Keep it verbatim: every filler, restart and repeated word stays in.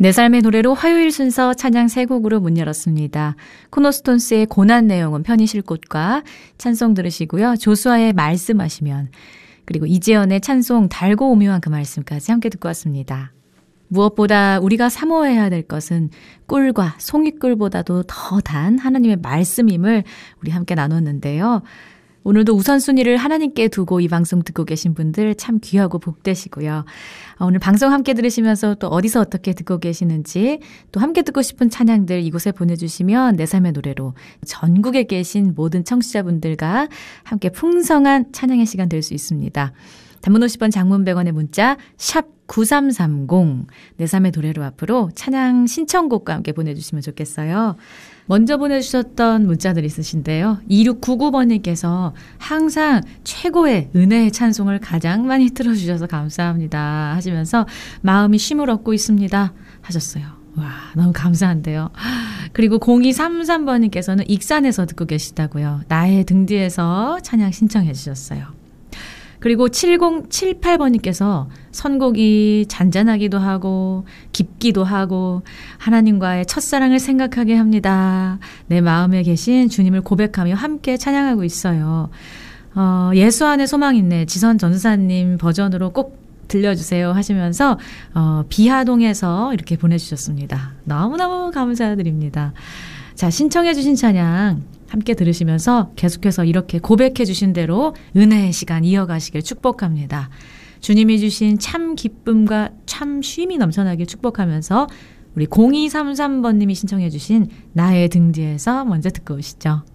내 삶의 노래로 화요일 순서 찬양 세 곡으로 문 열었습니다. 코너스톤스의 고난 내용은 편히 쉴 곳과 찬송 들으시고요. 조수아의 말씀하시면, 그리고 이재현의 찬송 달고 오묘한 그 말씀까지 함께 듣고 왔습니다. 무엇보다 우리가 사모해야 될 것은 꿀과 송이꿀보다도 더 단 하나님의 말씀임을 우리 함께 나눴는데요. 오늘도 우선순위를 하나님께 두고 이 방송 듣고 계신 분들 참 귀하고 복되시고요. 오늘 방송 함께 들으시면서 또 어디서 어떻게 듣고 계시는지, 또 함께 듣고 싶은 찬양들 이곳에 보내주시면 내 삶의 노래로 전국에 계신 모든 청취자분들과 함께 풍성한 찬양의 시간 될 수 있습니다. 단문 오십 원, 장문 백 원의 문자 샵 구삼삼공, 내 삶의 노래로 앞으로 찬양 신청곡과 함께 보내주시면 좋겠어요. 먼저 보내주셨던 문자들 있으신데요. 이육구구 번님께서 항상 최고의 은혜의 찬송을 가장 많이 틀어주셔서 감사합니다 하시면서 마음이 쉼을 얻고 있습니다 하셨어요. 와, 너무 감사한데요. 그리고 공이삼삼 번님께서는 익산에서 듣고 계시다고요. 나의 등 뒤에서 찬양 신청해 주셨어요. 그리고 칠공칠팔 번님께서 선곡이 잔잔하기도 하고 깊기도 하고 하나님과의 첫사랑을 생각하게 합니다. 내 마음에 계신 주님을 고백하며 함께 찬양하고 있어요. 어, 예수 안에 소망 있네, 지선 전사님 버전으로 꼭 들려주세요 하시면서 어, 비하동에서 이렇게 보내주셨습니다. 너무너무 감사드립니다. 자, 신청해 주신 찬양 함께 들으시면서 계속해서 이렇게 고백해 주신 대로 은혜의 시간 이어가시길 축복합니다. 주님이 주신 참 기쁨과 참 쉼이 넘쳐나길 축복하면서 우리 공이삼삼 번님이 신청해 주신 나의 등 뒤에서 먼저 듣고 오시죠.